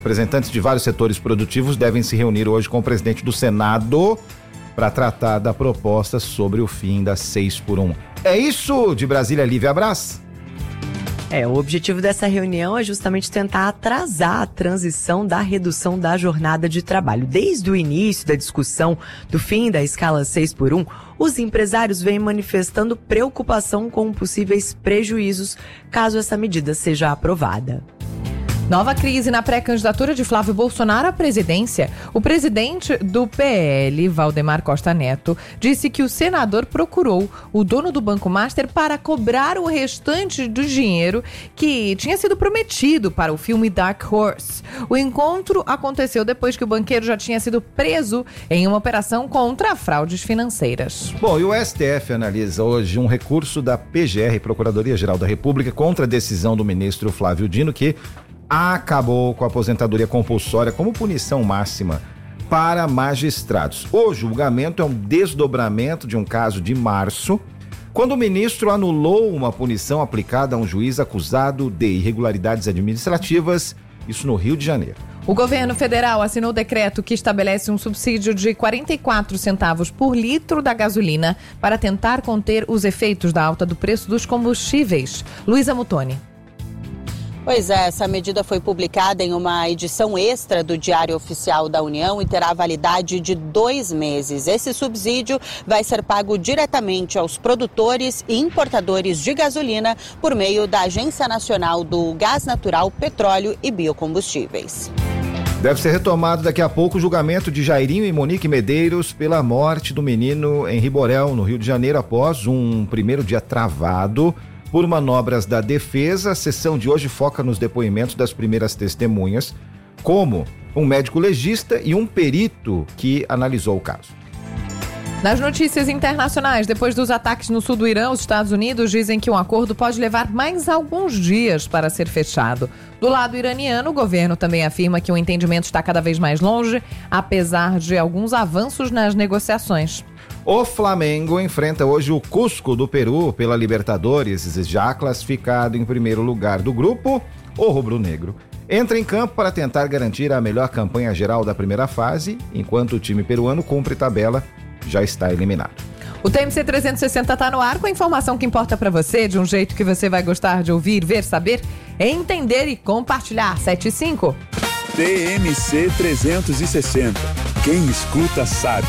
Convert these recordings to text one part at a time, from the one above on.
Representantes de vários setores produtivos devem se reunir hoje com o presidente do Senado para tratar da proposta sobre o fim das 6x1. É isso, de Brasília, Lívia Brás. O objetivo dessa reunião é justamente tentar atrasar a transição da redução da jornada de trabalho. Desde o início da discussão do fim da escala 6x1, os empresários vêm manifestando preocupação com possíveis prejuízos caso essa medida seja aprovada. Nova crise na pré-candidatura de Flávio Bolsonaro à presidência. O presidente do PL, Valdemar Costa Neto, disse que o senador procurou o dono do Banco Master para cobrar o restante do dinheiro que tinha sido prometido para o filme Dark Horse. O encontro aconteceu depois que o banqueiro já tinha sido preso em uma operação contra fraudes financeiras. Bom, e o STF analisa hoje um recurso da PGR, Procuradoria-Geral da República, contra a decisão do ministro Flávio Dino, que acabou com a aposentadoria compulsória como punição máxima para magistrados. O julgamento é um desdobramento de um caso de março, quando o ministro anulou uma punição aplicada a um juiz acusado de irregularidades administrativas, isso no Rio de Janeiro. O governo federal assinou o decreto que estabelece um subsídio de 44 centavos por litro da gasolina para tentar conter os efeitos da alta do preço dos combustíveis. Luísa Mutoni. Pois é, essa medida foi publicada em uma edição extra do Diário Oficial da União e terá validade de 2 meses. Esse subsídio vai ser pago diretamente aos produtores e importadores de gasolina por meio da Agência Nacional do Gás Natural, Petróleo e Biocombustíveis. Deve ser retomado daqui a pouco o julgamento de Jairinho e Monique Medeiros pela morte do menino em Riborel, no Rio de Janeiro, após um primeiro dia travado por manobras da defesa. A sessão de hoje foca nos depoimentos das primeiras testemunhas, como um médico legista e um perito que analisou o caso. Nas notícias internacionais, depois dos ataques no sul do Irã, os Estados Unidos dizem que um acordo pode levar mais alguns dias para ser fechado. Do lado iraniano, o governo também afirma que o entendimento está cada vez mais longe, apesar de alguns avanços nas negociações. O Flamengo enfrenta hoje o Cusco do Peru pela Libertadores, já classificado em primeiro lugar do grupo. O rubro-negro entra em campo para tentar garantir a melhor campanha geral da primeira fase, enquanto o time peruano cumpre tabela, já está eliminado. O TMC 360 está no ar com a informação que importa para você, de um jeito que você vai gostar de ouvir, ver, saber, entender e compartilhar. 7/5. TMC 360. Quem escuta sabe.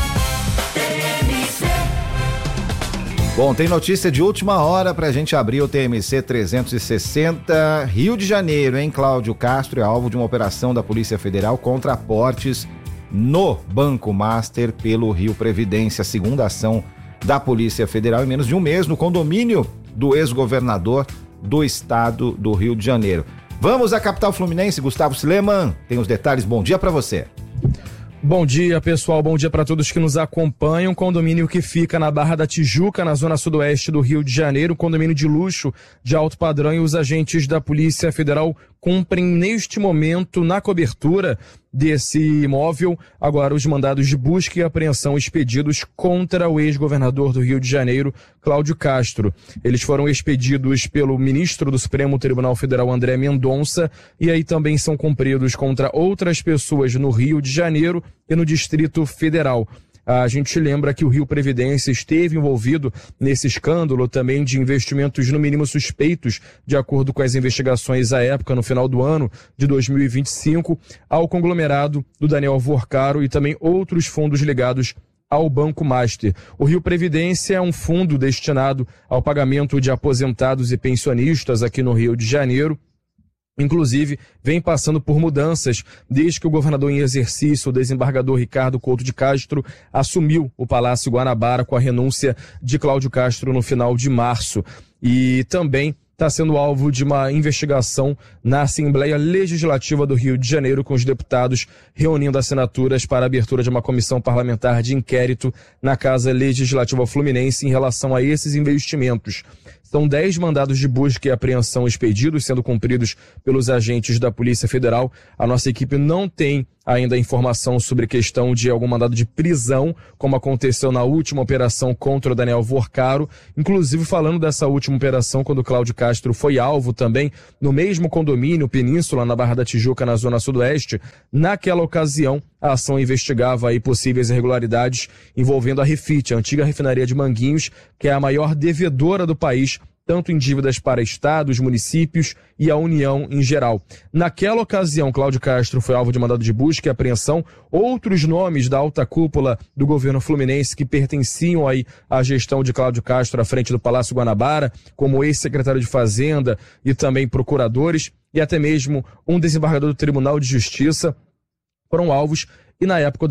Bom, tem notícia de última hora pra gente abrir o TMC 360. Rio de Janeiro, hein? Cláudio Castro é alvo de uma operação da Polícia Federal contra aportes no Banco Master pelo Rio Previdência. Segunda ação da Polícia Federal em menos de um mês no condomínio do ex-governador do estado do Rio de Janeiro. Vamos à capital fluminense, Gustavo Sileman tem os detalhes. Bom dia pra você. Bom dia, pessoal. Bom dia para todos que nos acompanham. Condomínio que fica na Barra da Tijuca, na zona sudoeste do Rio de Janeiro. Condomínio de luxo de alto padrão, e os agentes da Polícia Federal cumprem neste momento na cobertura desse imóvel agora os mandados de busca e apreensão expedidos contra o ex-governador do Rio de Janeiro, Cláudio Castro. Eles foram expedidos pelo ministro do Supremo Tribunal Federal, André Mendonça, e aí também são cumpridos contra outras pessoas no Rio de Janeiro e no Distrito Federal. A gente lembra que o Rio Previdência esteve envolvido nesse escândalo também de investimentos no mínimo suspeitos, de acordo com as investigações à época, no final do ano de 2025, ao conglomerado do Daniel Vorcaro e também outros fundos ligados ao Banco Master. O Rio Previdência é um fundo destinado ao pagamento de aposentados e pensionistas aqui no Rio de Janeiro. Inclusive, vem passando por mudanças desde que o governador em exercício, o desembargador Ricardo Couto de Castro, assumiu o Palácio Guanabara com a renúncia de Cláudio Castro no final de março. E também está sendo alvo de uma investigação na Assembleia Legislativa do Rio de Janeiro, com os deputados reunindo assinaturas para a abertura de uma comissão parlamentar de inquérito na Casa Legislativa Fluminense em relação a esses investimentos. São 10 mandados de busca e apreensão expedidos, sendo cumpridos pelos agentes da Polícia Federal. A nossa equipe não tem ainda informação sobre questão de algum mandado de prisão, como aconteceu na última operação contra o Daniel Vorcaro. Inclusive, falando dessa última operação, quando o Cláudio Castro foi alvo também, no mesmo condomínio, Península, na Barra da Tijuca, na Zona Sudoeste, naquela ocasião, a ação investigava aí possíveis irregularidades envolvendo a Refit, a antiga refinaria de Manguinhos, que é a maior devedora do país, tanto em dívidas para estados, municípios e a União em geral. Naquela ocasião, Cláudio Castro foi alvo de mandado de busca e apreensão. Outros nomes da alta cúpula do governo fluminense que pertenciam aí à gestão de Cláudio Castro à frente do Palácio Guanabara, como ex-secretário de Fazenda e também procuradores, e até mesmo um desembargador do Tribunal de Justiça, foram alvos. E na época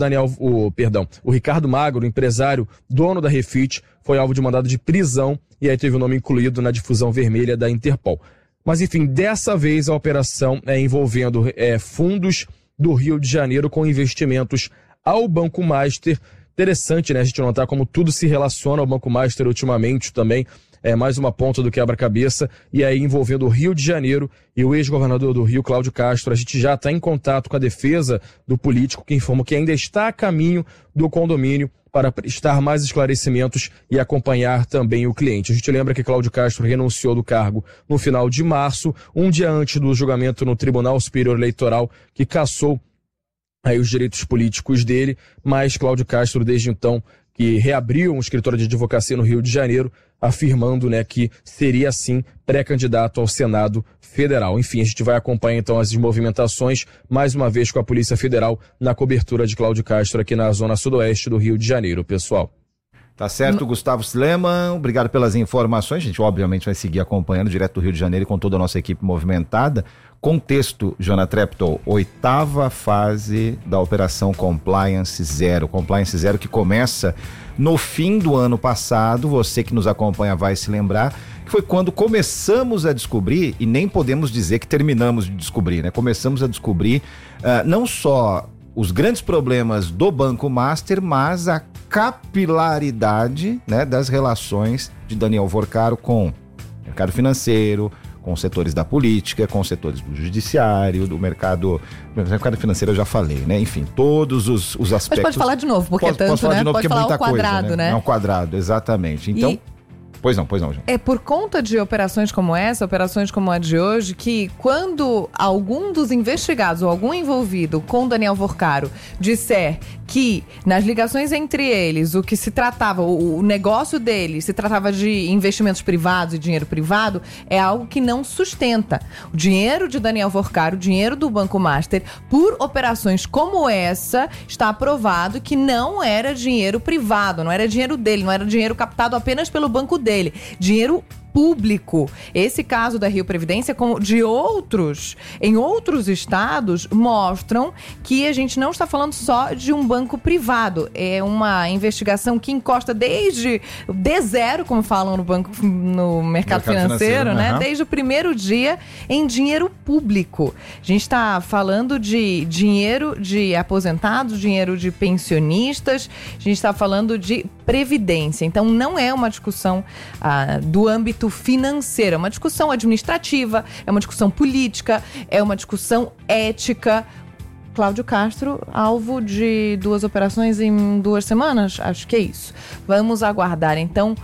o Ricardo Magro, empresário, dono da Refit, foi alvo de mandado de prisão e aí teve o nome incluído na difusão vermelha da Interpol. Mas enfim, dessa vez a operação é envolvendo fundos do Rio de Janeiro com investimentos ao Banco Master. Interessante, né, a gente notar como tudo se relaciona ao Banco Master ultimamente também. É mais uma ponta do quebra-cabeça, e aí envolvendo o Rio de Janeiro e o ex-governador do Rio, Cláudio Castro. A gente já está em contato com a defesa do político, que informa que ainda está a caminho do condomínio para prestar mais esclarecimentos e acompanhar também o cliente. A gente lembra que Cláudio Castro renunciou do cargo no final de março, um dia antes do julgamento no Tribunal Superior Eleitoral, que cassou aí os direitos políticos dele, mas Cláudio Castro, desde então, que reabriu um escritório de advocacia no Rio de Janeiro, afirmando, né, que seria, sim, pré-candidato ao Senado Federal. Enfim, a gente vai acompanhar, então, as movimentações, mais uma vez com a Polícia Federal, na cobertura de Cláudio Castro aqui na Zona Sudoeste do Rio de Janeiro, pessoal. Tá certo, Gustavo Sleman, obrigado pelas informações. A gente, obviamente, vai seguir acompanhando direto do Rio de Janeiro com toda a nossa equipe movimentada. Contexto, Jona Treptow, 8ª fase da Operação Compliance Zero. Compliance Zero que começa no fim do ano passado. Você que nos acompanha vai se lembrar que foi quando começamos a descobrir, e nem podemos dizer que terminamos de descobrir, né? Começamos a descobrir não só os grandes problemas do Banco Master, mas a capilaridade, né, das relações de Daniel Vorcaro com o mercado financeiro, com setores da política, com setores do judiciário, do mercado financeiro eu já falei, né? Enfim, todos os aspectos. Mas pode falar de novo, porque é tanto, posso falar né? de novo, pode porque é falar muita ao quadrado, coisa, né? É um quadrado, exatamente. Então, Pois não, João. É por conta de operações como essa, operações como a de hoje, que quando algum dos investigados ou algum envolvido com Daniel Vorcaro disser que nas ligações entre eles, o que se tratava, o negócio deles se tratava de investimentos privados e dinheiro privado, é algo que não sustenta. O dinheiro de Daniel Vorcaro, o dinheiro do Banco Master, por operações como essa, está aprovado que não era dinheiro privado, não era dinheiro dele, não era dinheiro captado apenas pelo banco dele. Dinheiro público. Esse caso da Rio Previdência, como de outros, em outros estados, mostram que a gente não está falando só de um banco privado. É uma investigação que encosta desde D0, como falam no mercado financeiro, né? Uhum. Desde o primeiro dia em dinheiro público. A gente está falando de dinheiro de aposentados, dinheiro de pensionistas, a gente está falando de previdência. Então não é uma discussão do âmbito financeiro, é uma discussão administrativa, é uma discussão política, é uma discussão ética. Cláudio Castro, alvo de 2 operações em 2 semanas? Acho que é isso. Vamos aguardar, então,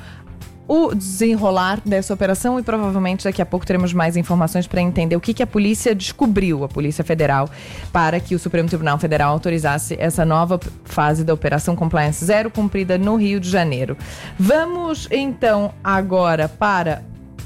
o desenrolar dessa operação e provavelmente daqui a pouco teremos mais informações para entender o que a polícia descobriu, a Polícia Federal, para que o Supremo Tribunal Federal autorizasse essa nova fase da Operação Compliance Zero, cumprida no Rio de Janeiro. Vamos, então, agora para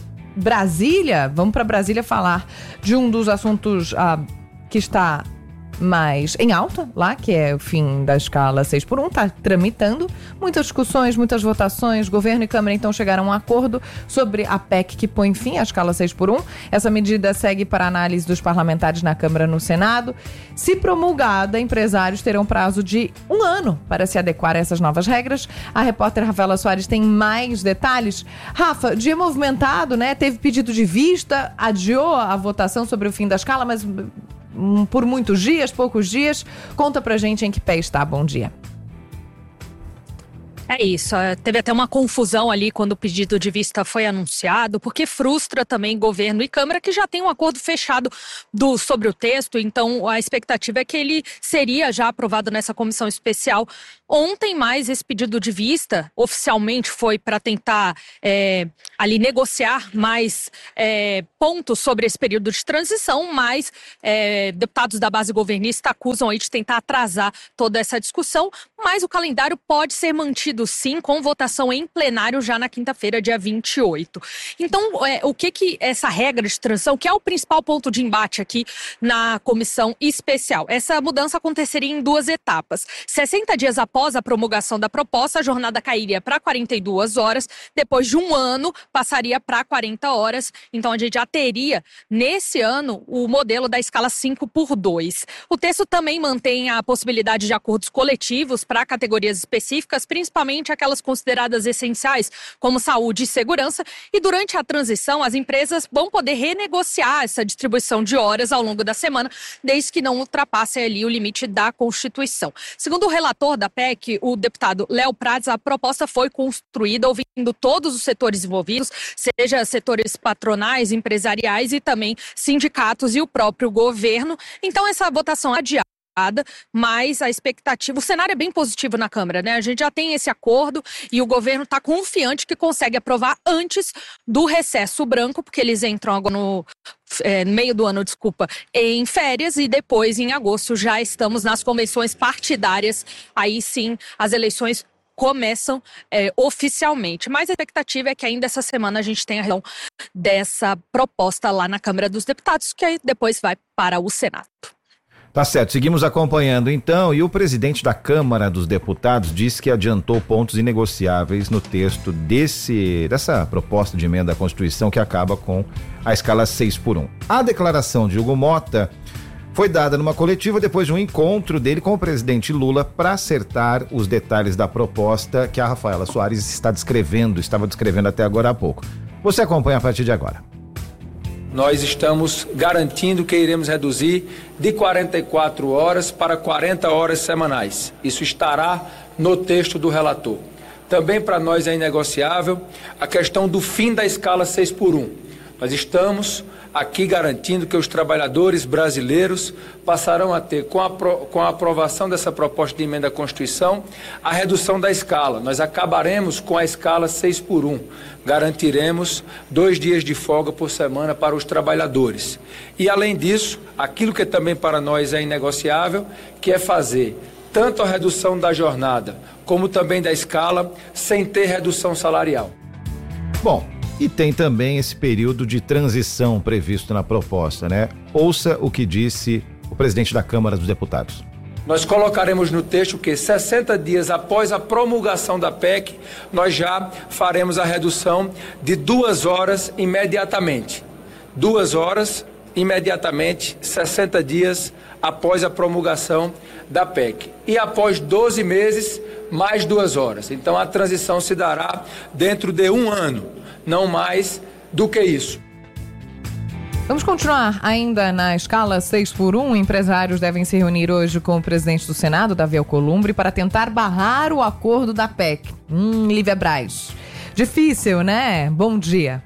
Brasília. Vamos para Brasília falar de um dos assuntos que está mais em alta lá, que é o fim da escala 6x1, está tramitando. Muitas discussões, muitas votações. Governo e Câmara, então, chegaram a um acordo sobre a PEC que põe fim à escala 6x1. Essa medida segue para análise dos parlamentares na Câmara e no Senado. Se promulgada, empresários terão prazo de 1 ano para se adequar a essas novas regras. A repórter Rafaela Soares tem mais detalhes. Rafa, dia movimentado, né? Teve pedido de vista, adiou a votação sobre o fim da escala, mas por muitos dias, poucos dias. Conta pra gente em que pé está. Bom dia. É isso, teve até uma confusão ali quando o pedido de vista foi anunciado, porque frustra também governo e Câmara, que já tem um acordo fechado sobre o texto, então a expectativa é que ele seria já aprovado nessa comissão especial ontem, mas esse pedido de vista oficialmente foi para tentar ali negociar mais pontos sobre esse período de transição, mas deputados da base governista acusam aí de tentar atrasar toda essa discussão, mas o calendário pode ser mantido sim, com votação em plenário já na quinta-feira, dia 28. Então, o que essa regra de transição, que é o principal ponto de embate aqui na comissão especial? Essa mudança aconteceria em 2 etapas. 60 dias após a promulgação da proposta, a jornada cairia para 42 horas, depois de 1 ano passaria para 40 horas, então a gente já teria nesse ano o modelo da escala 5x2. O texto também mantém a possibilidade de acordos coletivos para categorias específicas, principalmente aquelas consideradas essenciais, como saúde e segurança, e durante a transição as empresas vão poder renegociar essa distribuição de horas ao longo da semana, desde que não ultrapasse ali o limite da Constituição. Segundo o relator da PEC, o deputado Léo Prats, a proposta foi construída ouvindo todos os setores envolvidos, seja setores patronais, empresariais e também sindicatos e o próprio governo. Então essa votação adiada, mas a expectativa, o cenário é bem positivo na Câmara, né? A gente já tem esse acordo e o governo está confiante que consegue aprovar antes do recesso branco, porque eles entram agora no meio do ano, em férias, e depois em agosto já estamos nas convenções partidárias, aí sim as eleições começam oficialmente, mas a expectativa é que ainda essa semana a gente tenha a reunião dessa proposta lá na Câmara dos Deputados, que aí depois vai para o Senado. Tá certo, seguimos acompanhando então, e o presidente da Câmara dos Deputados disse que adiantou pontos inegociáveis no texto dessa proposta de emenda à Constituição que acaba com a escala 6x1. A declaração de Hugo Mota foi dada numa coletiva depois de um encontro dele com o presidente Lula para acertar os detalhes da proposta que a Rafaela Soares estava descrevendo até agora há pouco. Você acompanha a partir de agora. Nós estamos garantindo que iremos reduzir de 44 horas para 40 horas semanais. Isso estará no texto do relator. Também para nós é inegociável a questão do fim da escala 6x1. Nós estamos aqui garantindo que os trabalhadores brasileiros passarão a ter, com a aprovação dessa proposta de emenda à Constituição, a redução da escala. Nós acabaremos com a escala 6x1. Garantiremos 2 dias de folga por semana para os trabalhadores. E, além disso, aquilo que também para nós é inegociável, que é fazer tanto a redução da jornada como também da escala sem ter redução salarial. Bom, e tem também esse período de transição previsto na proposta, né? Ouça o que disse o presidente da Câmara dos Deputados. Nós colocaremos no texto que 60 dias após a promulgação da PEC, nós já faremos a redução de 2 horas imediatamente. 2 horas imediatamente, 60 dias após a promulgação da PEC. E após 12 meses, mais 2 horas. Então a transição se dará dentro de 1 ano, não mais do que isso. Vamos continuar ainda na escala 6x1. Empresários devem se reunir hoje com o presidente do Senado, Davi Alcolumbre, para tentar barrar o acordo da PEC. Lívia Braz. Difícil, né? Bom dia.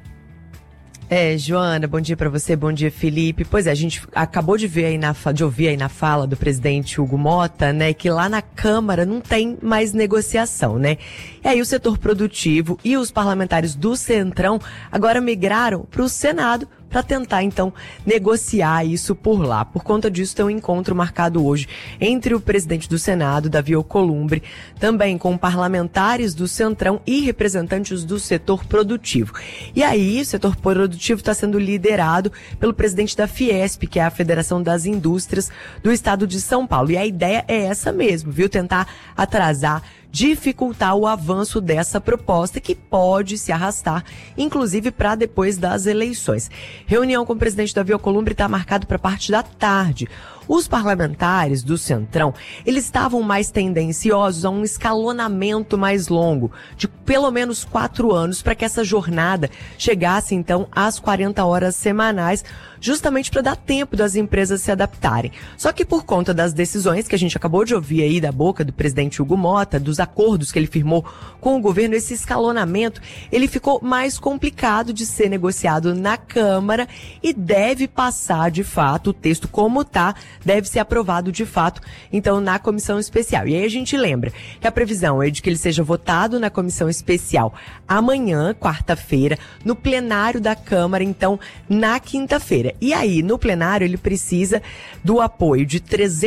Joana, bom dia para você, bom dia, Felipe. Pois é, a gente acabou de ouvir aí na fala do presidente Hugo Mota, né, que lá na Câmara não tem mais negociação, né? E aí o setor produtivo e os parlamentares do Centrão agora migraram para o Senado para tentar, então, negociar isso por lá. Por conta disso, tem um encontro marcado hoje entre o presidente do Senado, Davi Alcolumbre, também com parlamentares do Centrão e representantes do setor produtivo. E aí, o setor produtivo está sendo liderado pelo presidente da Fiesp, que é a Federação das Indústrias do Estado de São Paulo. E a ideia é essa mesmo, viu? Tentar atrasar, dificultar o avanço dessa proposta que pode se arrastar, inclusive para depois das eleições. Reunião com o presidente Davi Alcolumbre está marcado para parte da tarde. Os parlamentares do Centrão, eles estavam mais tendenciosos a um escalonamento mais longo, de pelo menos 4 anos, para que essa jornada chegasse, então, às 40 horas semanais, justamente para dar tempo das empresas se adaptarem. Só que por conta das decisões que a gente acabou de ouvir aí da boca do presidente Hugo Mota, dos acordos que ele firmou com o governo, esse escalonamento, ele ficou mais complicado de ser negociado na Câmara e deve passar de fato, o texto como tá, deve ser aprovado de fato, então, na comissão especial. E aí a gente lembra que a previsão é de que ele seja votado na comissão especial amanhã, quarta-feira, no plenário da Câmara, então, na quinta-feira. E aí, no plenário, ele precisa do apoio de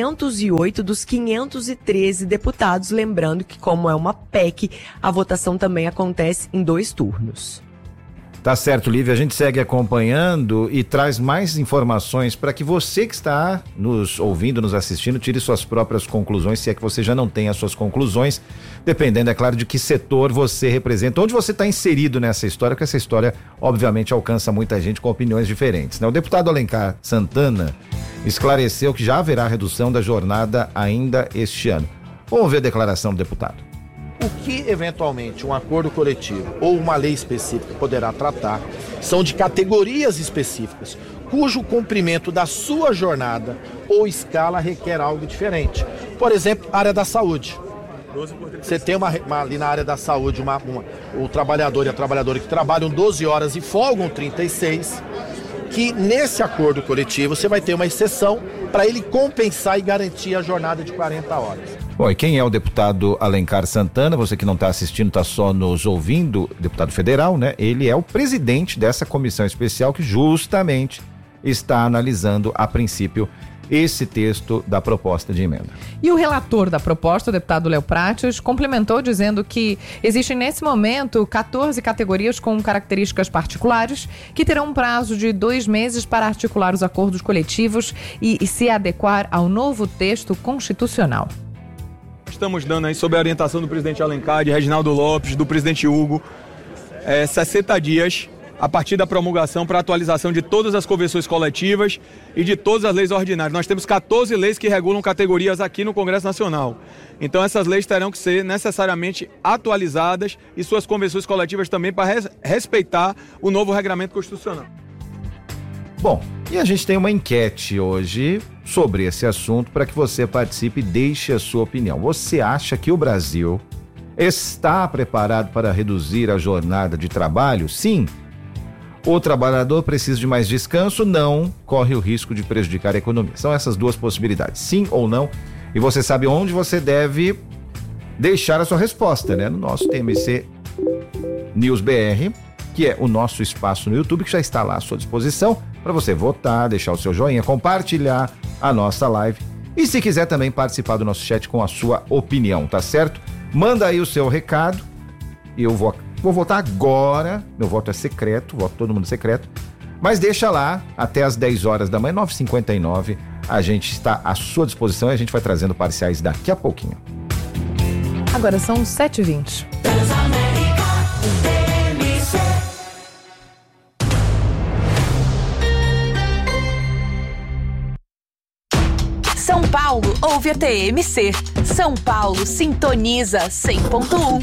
308 dos 513 deputados, lembrando que, como é uma PEC, a votação também acontece em 2 turnos. Tá certo, Lívia, a gente segue acompanhando e traz mais informações para que você que está nos ouvindo, nos assistindo, tire suas próprias conclusões, se é que você já não tem as suas conclusões, dependendo, é claro, de que setor você representa, onde você está inserido nessa história, porque essa história, obviamente, alcança muita gente com opiniões diferentes, né? O deputado Alencar Santana esclareceu que já haverá redução da jornada ainda este ano. Vamos ver a declaração do deputado. O que, eventualmente, um acordo coletivo ou uma lei específica poderá tratar são de categorias específicas, cujo cumprimento da sua jornada ou escala requer algo diferente. Por exemplo, área da saúde. Você tem ali na área da saúde o trabalhador e a trabalhadora que trabalham 12 horas e folgam 36, que nesse acordo coletivo você vai ter uma exceção para ele compensar e garantir a jornada de 40 horas. Bom, e quem é o deputado Alencar Santana? Você que não está assistindo, está só nos ouvindo, deputado federal, né? Ele é o presidente dessa comissão especial que justamente está analisando, a princípio, esse texto da proposta de emenda. E o relator da proposta, o deputado Léo Prates, complementou dizendo que existem nesse momento 14 categorias com características particulares que terão um prazo de 2 meses para articular os acordos coletivos e se adequar ao novo texto constitucional. Estamos dando aí, sob a orientação do presidente Alencar, de Reginaldo Lopes, do presidente Hugo, 60 dias a partir da promulgação para atualização de todas as convenções coletivas e de todas as leis ordinárias. Nós temos 14 leis que regulam categorias aqui no Congresso Nacional. Então essas leis terão que ser necessariamente atualizadas e suas convenções coletivas também para respeitar o novo regramento constitucional. Bom, e a gente tem uma enquete hoje sobre esse assunto para que você participe e deixe a sua opinião. Você acha que o Brasil está preparado para reduzir a jornada de trabalho? Sim. O trabalhador precisa de mais descanso? Não. Corre o risco de prejudicar a economia. São essas 2 possibilidades, sim ou não. E você sabe onde você deve deixar a sua resposta, né? No nosso TMC News BR, que é o nosso espaço no YouTube, que já está lá à sua disposição para você votar, deixar o seu joinha, compartilhar a nossa live e se quiser também participar do nosso chat com a sua opinião, tá certo? Manda aí o seu recado e eu vou votar agora, meu voto é secreto, voto todo mundo secreto, mas deixa lá até as 10 horas da manhã, 9h59, a gente está à sua disposição e a gente vai trazendo parciais daqui a pouquinho. Agora são 7h20. São Paulo ouve a TMC. São Paulo sintoniza 100.1.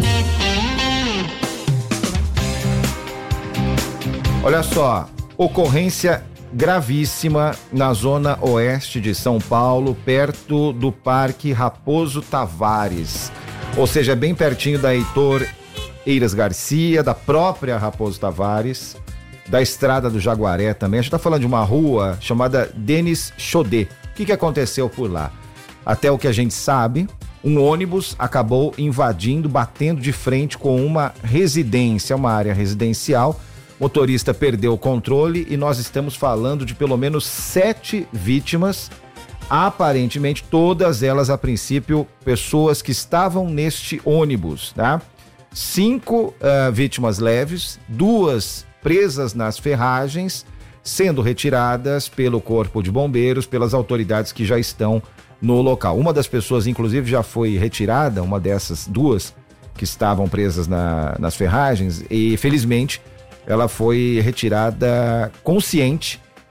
Olha só, ocorrência gravíssima na zona oeste de São Paulo, perto do Parque Raposo Tavares. Ou seja, bem pertinho da Heitor Eiras Garcia, da própria Raposo Tavares, da Estrada do Jaguaré também. A gente está falando de uma rua chamada Denis Chodé. O que aconteceu por lá? Até o que a gente sabe, um ônibus acabou invadindo, batendo de frente com uma residência, uma área residencial. O motorista perdeu o controle e nós estamos falando de pelo menos 7 vítimas, aparentemente todas elas, a princípio, pessoas que estavam neste ônibus, tá? 5 vítimas leves, 2 presas nas ferragens, sendo retiradas pelo Corpo de Bombeiros, pelas autoridades que já estão no local. Uma das pessoas, inclusive, já foi retirada, uma dessas 2 que estavam presas nas ferragens, e felizmente ela foi retirada consciente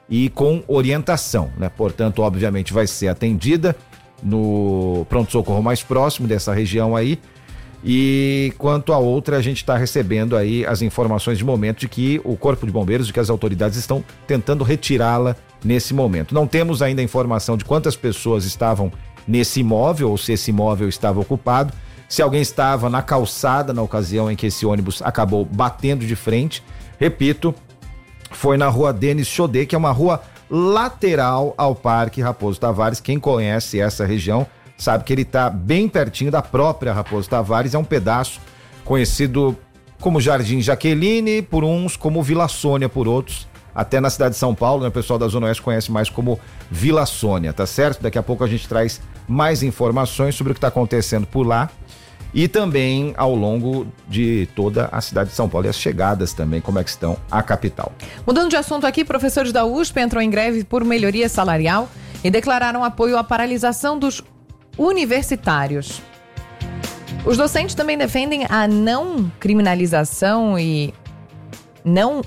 e com orientação, né? Portanto, obviamente vai ser atendida no pronto-socorro mais próximo dessa região aí. E quanto à outra, a gente está recebendo aí as informações de momento de que o Corpo de Bombeiros, de que as autoridades estão tentando retirá-la nesse momento. Não temos ainda informação de quantas pessoas estavam nesse imóvel ou se esse imóvel estava ocupado, se alguém estava na calçada na ocasião em que esse ônibus acabou batendo de frente. Repito, foi na rua Denis Chodê, que é uma rua lateral ao Parque Raposo Tavares. Quem conhece essa região sabe que ele está bem pertinho da própria Raposo Tavares. É um pedaço conhecido como Jardim Jaqueline por uns, como Vila Sônia por outros. Até na cidade de São Paulo, né, o pessoal da Zona Oeste conhece mais como Vila Sônia, tá certo? Daqui a pouco a gente traz mais informações sobre o que está acontecendo por lá e também ao longo de toda a cidade de São Paulo e as chegadas também, como é que estão à capital. Mudando de assunto aqui, professores da USP entram em greve por melhoria salarial e declararam apoio à paralisação dos universitários. Os docentes também defendem a não criminalização e não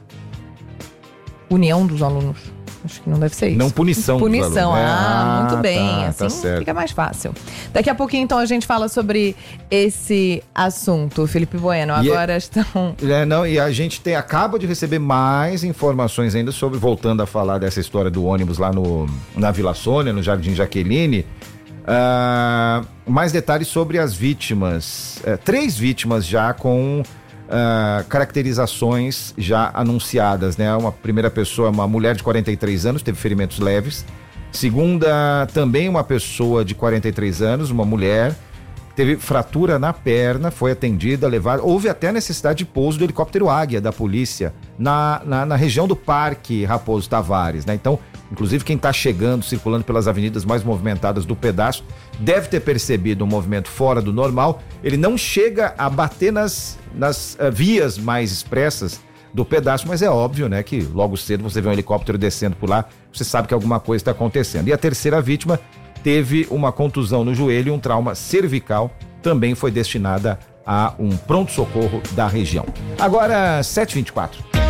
união dos alunos. Acho que não deve ser isso. Não punição. Punição, muito bem. Tá, assim tá fica mais fácil. Daqui a pouquinho, então, a gente fala sobre esse assunto. Felipe Bueno, agora estão... E a gente acaba de receber mais informações ainda sobre, voltando a falar dessa história do ônibus lá na Vila Sônia, no Jardim Jaqueline. Mais detalhes sobre as vítimas. 3 vítimas já com... caracterizações já anunciadas, né? Uma primeira pessoa, uma mulher de 43 anos, teve ferimentos leves. Segunda, também uma pessoa de 43 anos, uma mulher, teve fratura na perna, foi atendida, levada. Houve até necessidade de pouso do helicóptero Águia da polícia na região do Parque Raposo Tavares, né? Então, inclusive quem está chegando, circulando pelas avenidas mais movimentadas do pedaço, deve ter percebido um movimento fora do normal. Ele não chega a bater nas vias mais expressas do pedaço, mas é óbvio, né, que logo cedo você vê um helicóptero descendo por lá, você sabe que alguma coisa está acontecendo. E a terceira vítima teve uma contusão no joelho e um trauma cervical, também foi destinada a um pronto-socorro da região. Agora, 7h24.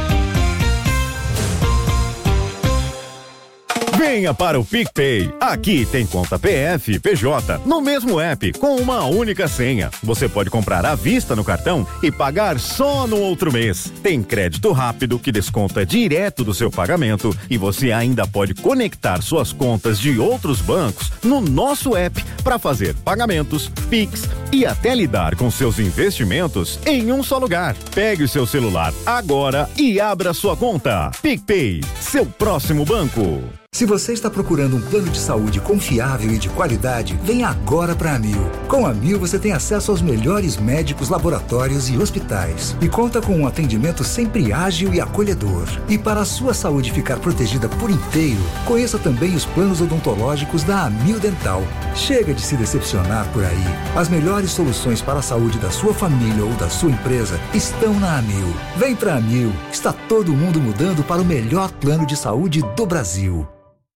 Venha para o PicPay. Aqui tem conta PF, PJ, no mesmo app, com uma única senha. Você pode comprar à vista no cartão e pagar só no outro mês. Tem crédito rápido que desconta direto do seu pagamento e você ainda pode conectar suas contas de outros bancos no nosso app para fazer pagamentos, Pix e até lidar com seus investimentos em um só lugar. Pegue o seu celular agora e abra sua conta. PicPay, seu próximo banco. Se você está procurando um plano de saúde confiável e de qualidade, venha agora para a Amil. Com a Amil você tem acesso aos melhores médicos, laboratórios e hospitais. E conta com um atendimento sempre ágil e acolhedor. E para a sua saúde ficar protegida por inteiro, conheça também os planos odontológicos da Amil Dental. Chega de se decepcionar por aí. As melhores soluções para a saúde da sua família ou da sua empresa estão na Amil. Vem para a Amil. Está todo mundo mudando para o melhor plano de saúde do Brasil.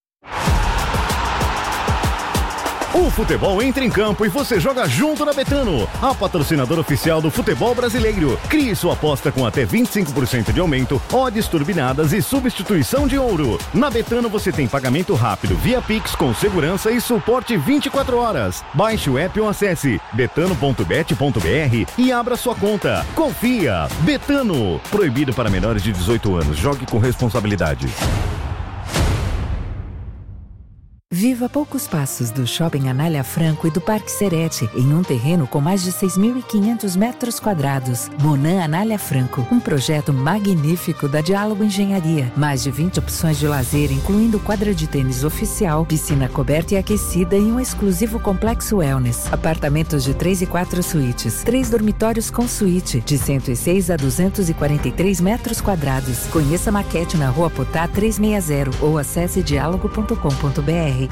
O futebol entra em campo e você joga junto na Betano, a patrocinadora oficial do futebol brasileiro. Crie sua aposta com até 25% de aumento, odds turbinadas e substituição de ouro. Na Betano você tem pagamento rápido via Pix com segurança e suporte 24 horas. Baixe o app ou acesse betano.bet.br e abra sua conta. Confia! Betano. Proibido para menores de 18 anos. Jogue com responsabilidade. Viva a poucos passos do Shopping Anália Franco e do Parque Serete, em um terreno com mais de 6.500 metros quadrados. Monan Anália Franco, um projeto magnífico da Diálogo Engenharia. Mais de 20 opções de lazer, incluindo quadra de tênis oficial, piscina coberta e aquecida e um exclusivo complexo wellness. Apartamentos de 3 e 4 suítes, 3 dormitórios com suíte, de 106 a 243 metros quadrados. Conheça a maquete na Rua Potá 360 ou acesse diálogo.com.br.